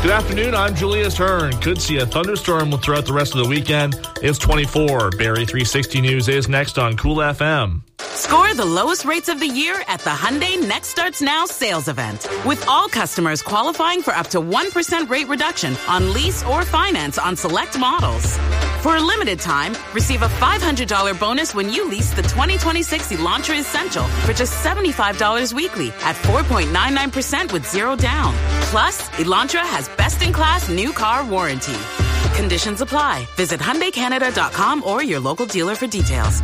Good afternoon, I'm Julius Hearn. Could see a thunderstorm throughout the rest of the weekend. It's 24. Barrie 360 News is next on Cool FM. Score the lowest rates of the year at the Hyundai Next Starts Now sales event. With all customers qualifying for up to 1% rate reduction on lease or finance on select models. For a limited time, receive a $500 bonus when you lease the 2026 Elantra Essential for just $75 weekly at 4.99% with zero down. Plus, Elantra has best-in-class new car warranty. Conditions apply. Visit HyundaiCanada.com or your local dealer for details.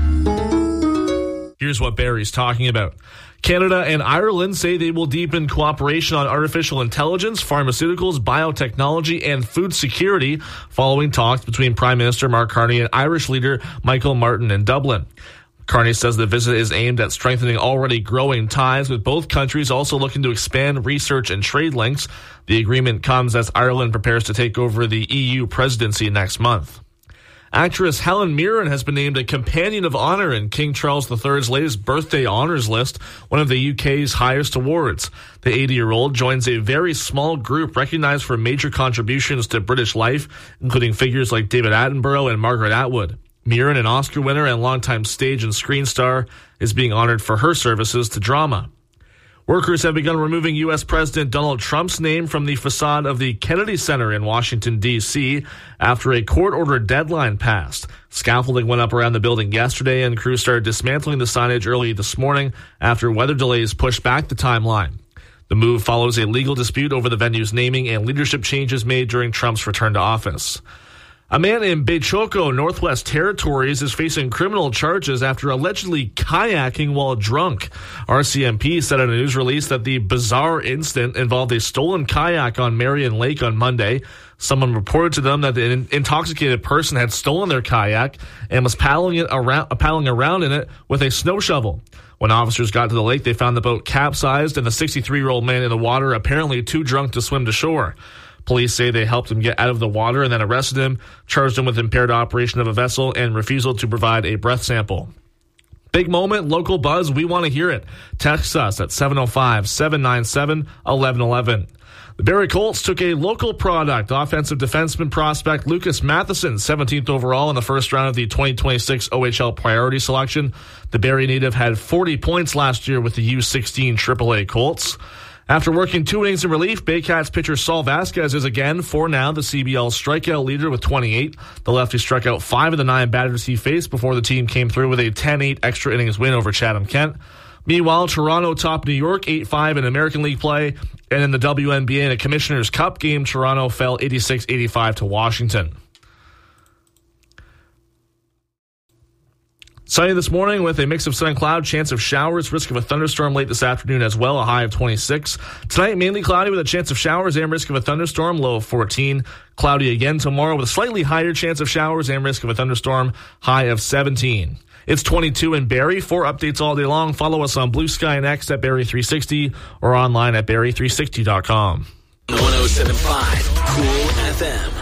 Here's what Barrie's talking about. Canada and Ireland say they will deepen cooperation on artificial intelligence, pharmaceuticals, biotechnology, and food security following talks between Prime Minister Mark Carney and Irish leader Michael Martin in Dublin. Carney says the visit is aimed at strengthening already growing ties, with both countries also looking to expand research and trade links. The agreement comes as Ireland prepares to take over the EU presidency next month. Actress Helen Mirren has been named a Companion of Honor in King Charles III's latest birthday honours list, one of the UK's highest awards. The 80-year-old joins a very small group recognized for major contributions to British life, including figures like David Attenborough and Margaret Atwood. Mirren, an Oscar winner and longtime stage and screen star, is being honoured for her services to drama. Workers have begun removing U.S. President Donald Trump's name from the facade of the Kennedy Center in Washington, D.C. after a court-ordered deadline passed. Scaffolding went up around the building yesterday, and crews started dismantling the signage early this morning after weather delays pushed back the timeline. The move follows a legal dispute over the venue's naming and leadership changes made during Trump's return to office. A man in Bechoko, Northwest Territories, is facing criminal charges after allegedly kayaking while drunk. RCMP said in a news release that the bizarre incident involved a stolen kayak on Marion Lake on Monday. Someone reported to them that an intoxicated person had stolen their kayak and was paddling around in it with a snow shovel. When officers got to the lake, they found the boat capsized and the 63-year-old man in the water apparently too drunk to swim to shore. Police say they helped him get out of the water and then arrested him, charged him with impaired operation of a vessel and refusal to provide a breath sample. Big moment, local buzz, we want to hear it. Text us at 705-797-1111. The Barrie Colts took a local product, offensive defenseman prospect Lucas Matheson, 17th overall in the first round of the 2026 OHL priority selection. The Barrie native had 40 points last year with the U16 AAA Colts. After working 2 innings in relief, Baycats pitcher Saul Vasquez is again, for now, the CBL strikeout leader with 28. The lefty struck out 5 of the 9 batters he faced before the team came through with a 10-8 extra innings win over Chatham-Kent. Meanwhile, Toronto topped New York 8-5 in American League play, and in the WNBA in a Commissioner's Cup game, Toronto fell 86-85 to Washington. Sunny this morning with a mix of sun and cloud, chance of showers, risk of a thunderstorm late this afternoon as well, a high of 26. Tonight, mainly cloudy with a chance of showers and risk of a thunderstorm, low of 14. Cloudy again tomorrow with a slightly higher chance of showers and risk of a thunderstorm, high of 17. It's 22 in Barrie. For updates all day long, follow us on Blue Sky and X at Barrie 360 or online at Barrie360.com. 107.5 Cool FM.